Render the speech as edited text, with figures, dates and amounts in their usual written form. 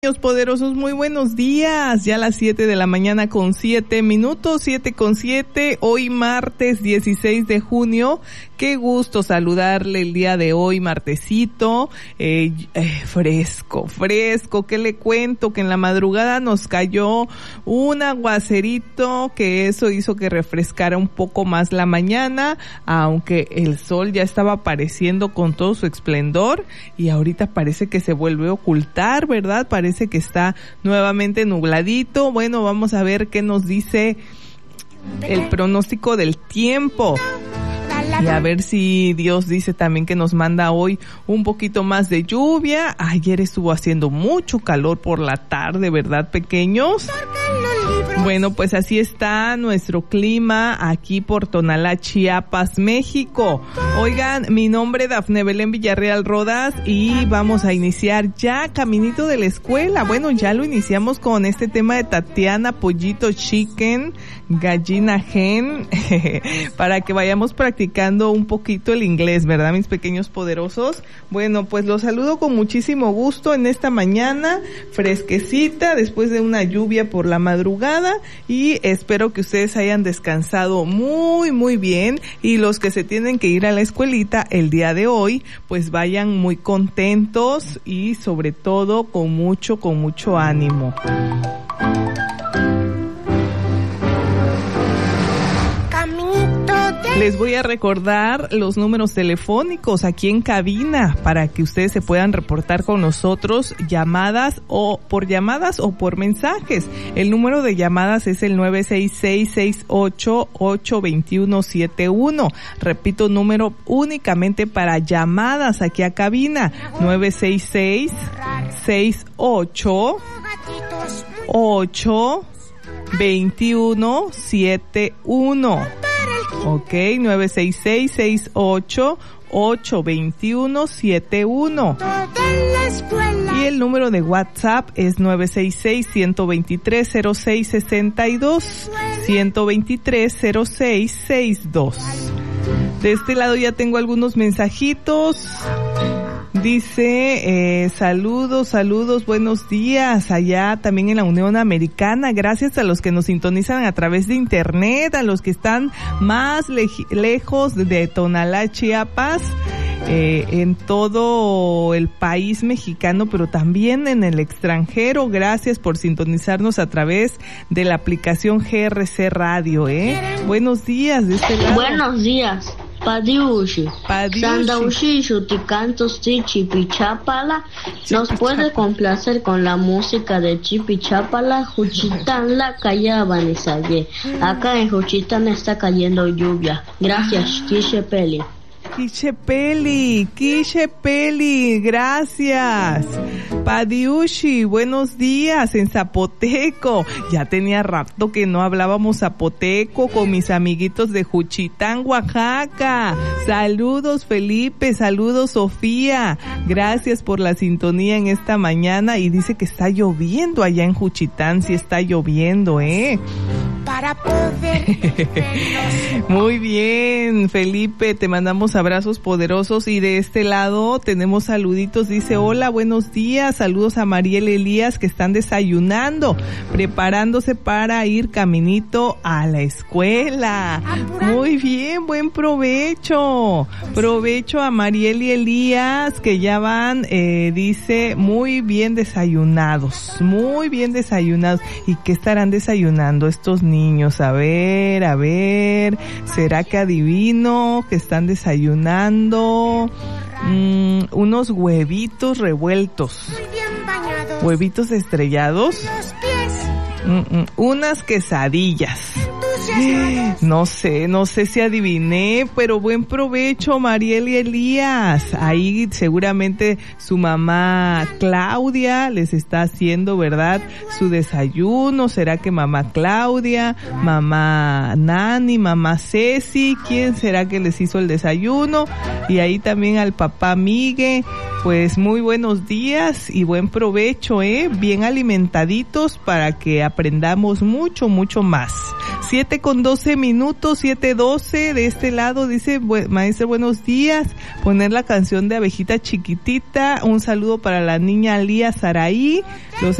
Poderosos, muy buenos días, ya a las 7 de la mañana con 7 minutos, 7:07, hoy martes 16 de junio, qué gusto saludarle el día de hoy, martesito, fresco, ¿qué le cuento? Que en la madrugada nos cayó un aguacerito, que eso hizo que refrescara un poco más la mañana, aunque el sol ya estaba apareciendo con todo su esplendor, y ahorita parece que se vuelve a ocultar, ¿verdad? Parece que está nuevamente nubladito. Bueno, vamos a ver qué nos dice el pronóstico del tiempo. Y a ver si Dios dice también que nos manda hoy un poquito más de lluvia. Ayer estuvo haciendo mucho calor por la tarde, ¿verdad, pequeños? Bueno, pues así está nuestro clima aquí por Tonalá, Chiapas, México. Oigan, mi nombre es Dafne Belén Villarreal Rodas y vamos a iniciar ya caminito de la escuela. Bueno, ya lo iniciamos con este tema de Tatiana, pollito chicken, gallina hen, para que vayamos practicando un poquito el inglés, ¿verdad, mis pequeños poderosos? Bueno, pues los saludo con muchísimo gusto en esta mañana fresquecita, después de una lluvia por la madrugada, y espero que ustedes hayan descansado muy bien, y los que se tienen que ir a la escuelita el día de hoy, pues vayan muy contentos y sobre todo con mucho ánimo. Les voy a recordar los números telefónicos aquí en cabina para que ustedes se puedan reportar con nosotros llamadas o por mensajes. El número de llamadas es el 966-688-2171. Repito, número únicamente para llamadas aquí a cabina. 966-688-2171. Ok, 966-688-2171. Y el número de WhatsApp es 966-123-0662, 123-0662. De este lado ya tengo algunos mensajitos. Dice, saludos, buenos días, allá también en la Unión Americana, gracias a los que nos sintonizan a través de internet, a los que están más lejos de Tonalá, Chiapas, en todo el país mexicano, pero también en el extranjero, gracias por sintonizarnos a través de la aplicación GRC Radio, Buenos días, de este lado. Buenos días. Padiushi. Sandaushi Shuticantos de Chipichapala. Nos puede complacer con la música de Chipichapala, Juchitán la callaban y salle. Acá en Juchitán está cayendo lluvia. Gracias, Kishepeli. Kishepeli, gracias. Padiushi, buenos días, en zapoteco. Ya tenía rato que no hablábamos zapoteco con mis amiguitos de Juchitán, Oaxaca. Saludos, Felipe, saludos, Sofía. Gracias por la sintonía en esta mañana, y dice que está lloviendo allá en Juchitán, sí está lloviendo, para poder Muy bien, Felipe, te mandamos abrazos poderosos, y de este lado tenemos saluditos. Dice, hola, buenos días, saludos a Mariel Elías, que están desayunando, preparándose para ir caminito a la escuela. Muy bien, buen provecho a Mariel y Elías, que ya van, dice, muy bien desayunados, y que estarán desayunando estos niños. A ver, ¿será que adivino que están desayunando? Unos huevitos revueltos. Muy bien bañados. Huevitos estrellados. Los pies. Unas quesadillas. No sé si adiviné, pero buen provecho, Mariel y Elías. Ahí seguramente su mamá Claudia les está haciendo, ¿verdad?, su desayuno. ¿Será que mamá Claudia, mamá Nani, mamá Ceci? ¿Quién será que les hizo el desayuno? Y ahí también al papá Migue. Pues muy buenos días y buen provecho, bien alimentaditos para que aprendamos mucho más. 7 7:12, 7:12, de este lado dice, maestra, buenos días, poner la canción de Abejita Chiquitita, un saludo para la niña Lía Saraí, los